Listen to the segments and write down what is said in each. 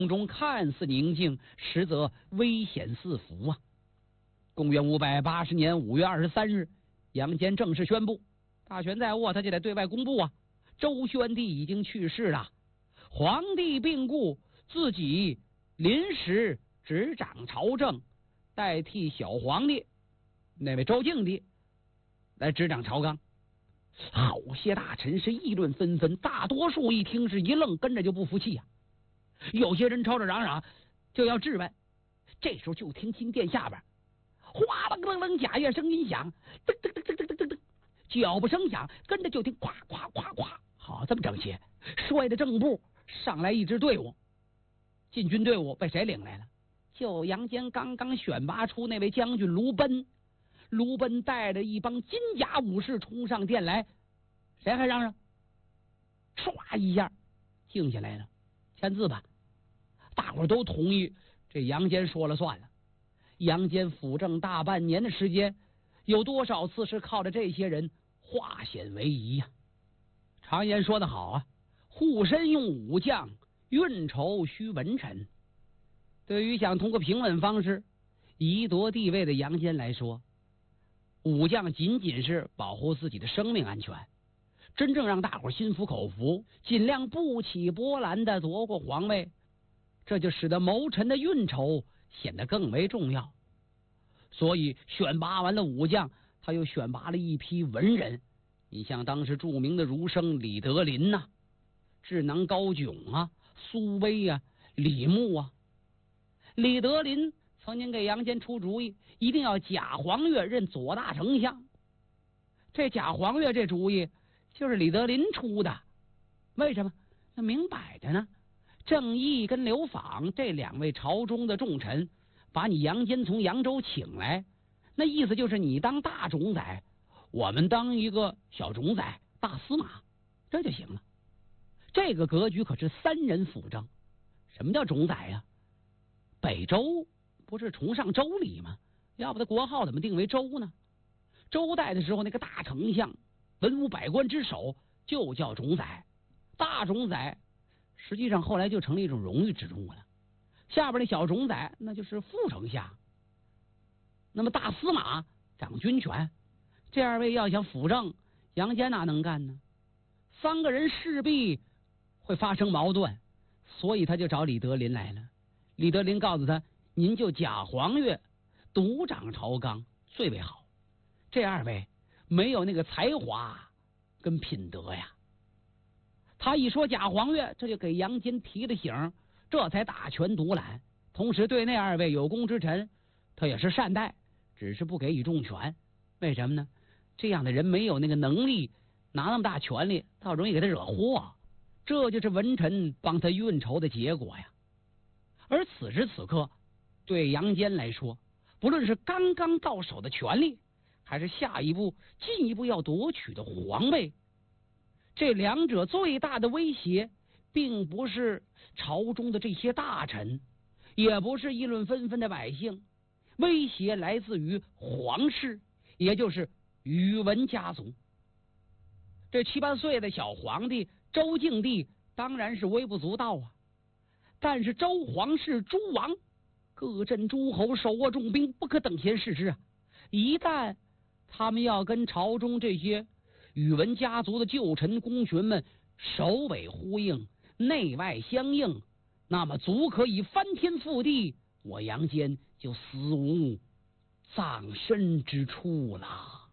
中看似宁静，实则危险四伏啊。公元580年5月23日，杨坚正式宣布，大权在握，他就得对外公布啊。周宣帝已经去世了，皇帝病故，自己临时执掌朝政，代替小皇帝那位周敬帝来执掌朝纲。好些大臣是议论纷纷，大多数一听是一愣，跟着就不服气呀。有些人吵吵嚷嚷就要质问，这时候就听金殿下边哗楞楞楞假乐声音响，噔噔噔噔噔噔噔，脚步声响，跟着就听咵咵咵咵，好，这么整齐。率的正部上来一支队伍，禁军队伍被谁领来了？就杨坚刚刚选拔出那位将军卢奔。卢奔带着一帮金甲武士冲上殿来，谁还嚷嚷？唰一下静下来了，签字吧。大伙都同意，这杨坚说了算了。杨坚辅政大半年的时间，有多少次是靠着这些人化险为夷呀？常言说得好啊，护身用武将，运筹需文臣。对于想通过平稳方式夷夺地位的杨坚来说，武将仅仅是保护自己的生命安全，真正让大伙心服口服，尽量不起波澜的夺过皇位，这就使得谋臣的运筹显得更为重要。所以选拔完了武将，他又选拔了一批文人。你像当时著名的儒生李德林呐、智囊高炯啊、苏威啊、李牧啊。李德林曾经给杨坚出主意，一定要贾黄钺任左大丞相。这贾黄钺这主意就是李德林出的。为什么？那明摆着呢，郑义跟刘昉这两位朝中的重臣把你杨坚从扬州请来，那意思就是你当大冢宰，我们当一个小冢宰大司马，这就行了。这个格局可是三人辅政。什么叫冢宰呀？北周不是崇尚周礼吗？要不他国号怎么定为周呢？周代的时候，那个大丞相文武百官之首就叫冢宰。大冢宰实际上后来就成了一种荣誉职务了，下边的小冢宰那就是副丞相。那么大司马掌军权，这二位要想辅政，杨坚哪能干呢？三个人势必会发生矛盾，所以他就找李德林来了。李德林告诉他，您就贾黄钺独掌朝纲最为好，这二位没有那个才华跟品德呀。他一说贾黄钺，这就给杨坚提了醒，这才大权独揽。同时对那二位有功之臣，他也是善待，只是不给予重权。为什么呢？这样的人没有那个能力拿那么大权力，倒容易给他惹祸。这就是文臣帮他运筹的结果呀。而此时此刻，对杨坚来说，不论是刚刚到手的权力，还是下一步进一步要夺取的皇位，这两者最大的威胁并不是朝中的这些大臣，也不是议论纷纷的百姓，威胁来自于皇室，也就是宇文家族。这7、8岁的小皇帝周敬帝当然是微不足道啊，但是周皇室诸王各镇诸侯手握重兵，不可等闲视之啊！一旦他们要跟朝中这些宇文家族的旧臣功勋们首尾呼应，内外相应，那么足可以翻天覆地，我杨坚就死无葬身之处了。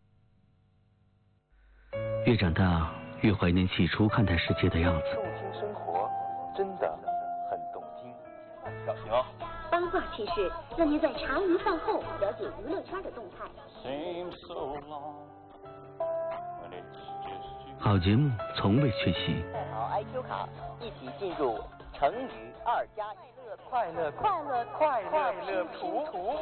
越长大，越怀念起初看待世界的样子。 动听生活真的很动听。小熊， 八卦趣事让您在茶余饭后了解娱乐圈的动态。 好节目从未缺席。 带好 IQ 卡，一起进入成语2+1 快乐图。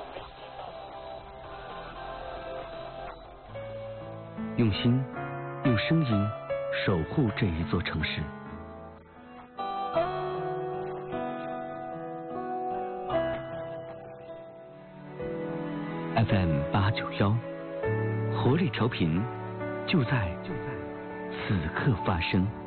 用心，用声音守护这一座城市。FM 891，活力调频，就在此刻发生。